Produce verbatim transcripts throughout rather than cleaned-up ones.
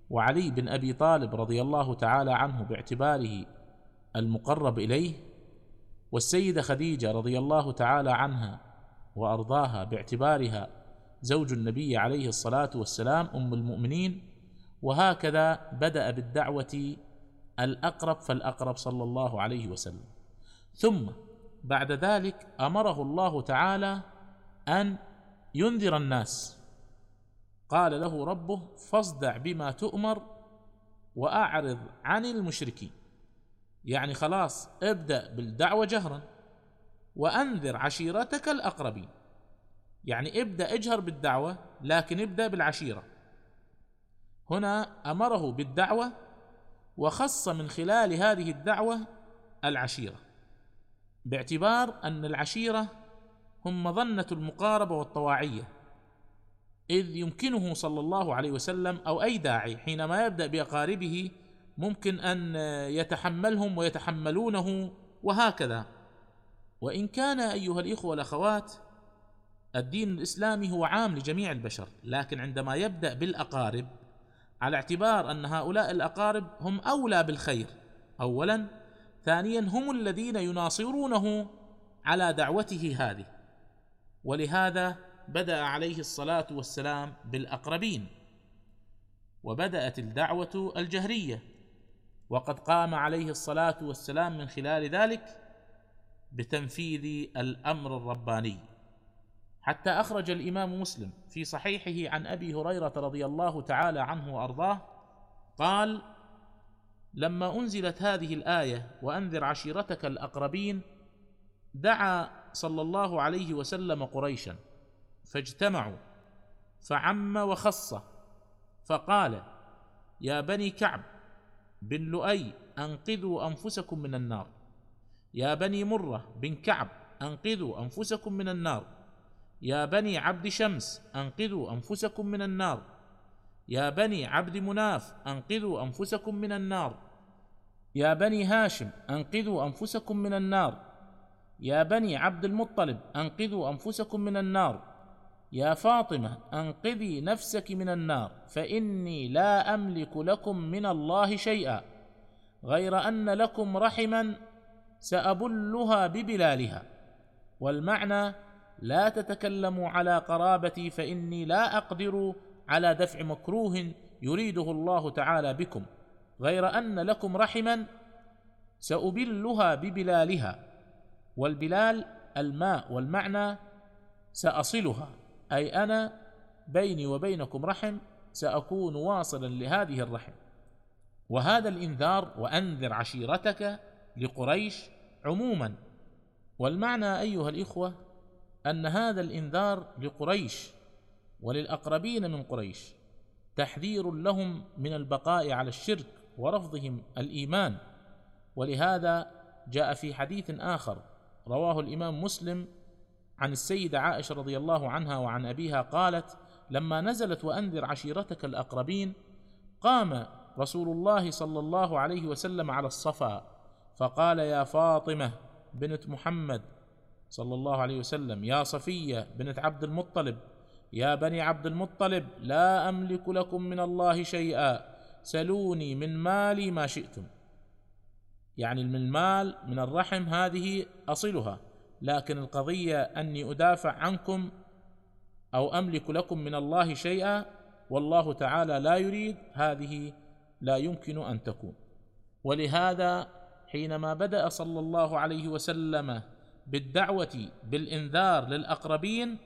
وعلي بن أبي طالب رضي الله تعالى عنه باعتباره المقرب إليه، والسيدة خديجة رضي الله تعالى عنها وأرضاها باعتبارها زوج النبي عليه الصلاة والسلام أم المؤمنين. وهكذا بدأ بالدعوة الأقرب فالأقرب صلى الله عليه وسلم. ثم بعد ذلك أمره الله تعالى أن ينذر الناس، قال له ربه: فاصدع بما تؤمر وأعرض عن المشركين. يعني خلاص ابدأ بالدعوة جهرا، وأنذر عشيرتك الأقربين، يعني ابدأ اجهر بالدعوة لكن ابدأ بالعشيرة. هنا أمره بالدعوة وخص من خلال هذه الدعوة العشيرة، باعتبار أن العشيرة هم مظنة المقاربة والطواعية، إذ يمكنه صلى الله عليه وسلم أو أي داعي حينما يبدأ بأقاربه ممكن أن يتحملهم ويتحملونه وهكذا. وإن كان أيها الإخوة والأخوات الدين الإسلامي هو عام لجميع البشر، لكن عندما يبدأ بالأقارب على اعتبار أن هؤلاء الأقارب هم أولى بالخير أولا، ثانيا هم الذين يناصرونه على دعوته هذه، ولهذا بدأ عليه الصلاة والسلام بالأقربين، وبدأت الدعوة الجهرية، وقد قام عليه الصلاة والسلام من خلال ذلك بتنفيذ الأمر الرباني، حتى أخرج الإمام مسلم في صحيحه عن أبي هريرة رضي الله تعالى عنه وأرضاه قال: لما أنزلت هذه الآية وأنذر عشيرتك الأقربين، دعا صلى الله عليه وسلم قريشا فاجتمعوا فعم وخص، فقال: يا بني كعب بن لؤي أنقذوا أنفسكم من النار، يا بني مرة بن كعب أنقذوا أنفسكم من النار، يا بني عبد شمس أنقذوا أنفسكم من النار، يا بني عبد مناف أنقذوا أنفسكم من النار، يا بني هاشم أنقذوا أنفسكم من النار، يا بني عبد المطلب أنقذوا أنفسكم من النار، يا فاطمة أنقذي نفسك من النار، فإني لا أملك لكم من الله شيئا غير أن لكم رحما سأبلها ببلالها. والمعنى: لا تتكلموا على قرابتي فإني لا أقدر على دفع مكروه يريده الله تعالى بكم، غير أن لكم رحما سأبلها ببلالها. والبلال الماء، والمعنى سأصلها، أي أنا بيني وبينكم رحم سأكون واصلا لهذه الرحم. وهذا الإنذار وأنذر عشيرتك لقريش عموما، والمعنى أيها الإخوة أن هذا الإنذار لقريش وللأقربين من قريش تحذير لهم من البقاء على الشرك ورفضهم الإيمان. ولهذا جاء في حديث آخر رواه الإمام مسلم عن السيدة عائشة رضي الله عنها وعن أبيها قالت: لما نزلت وأنذر عشيرتك الأقربين، قام رسول الله صلى الله عليه وسلم على الصفا فقال: يا فاطمة بنت محمد صلى الله عليه وسلم، يا صفية بنت عبد المطلب، يا بني عبد المطلب، لا أملك لكم من الله شيئا، سلوني من مالي ما شئتم. يعني من المال من الرحم هذه أصلها، لكن القضية أني أدافع عنكم أو أملك لكم من الله شيئا والله تعالى لا يريد، هذه لا يمكن أن تكون. ولهذا حينما بدأ صلى الله عليه وسلم بالدعوة بالإنذار للأقربين،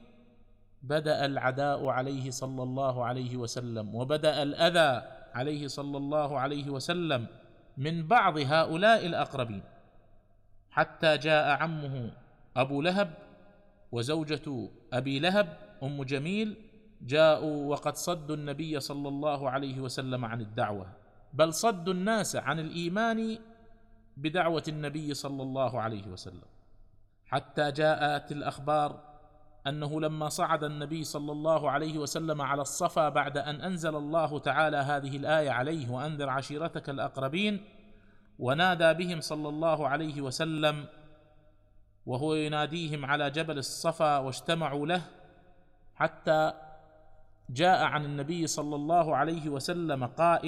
بدأ العداء عليه صلى الله عليه وسلم، وبدأ الأذى عليه صلى الله عليه وسلم من بعض هؤلاء الأقربين، حتى جاء عمه أبو لهب وزوجة أبي لهب أم جميل، جاءوا وقد صدوا النبي صلى الله عليه وسلم عن الدعوة، بل صدوا الناس عن الإيمان بدعوة النبي صلى الله عليه وسلم، حتى جاءت الأخبار أنه لما صعد النبي صلى الله عليه وسلم على الصفا بعد أن أنزل الله تعالى هذه الآية عليه وأنذر عشيرتك الأقربين، ونادى بهم صلى الله عليه وسلم وهو يناديهم على جبل الصفا واجتمعوا له، حتى جاء عن النبي صلى الله عليه وسلم قائل: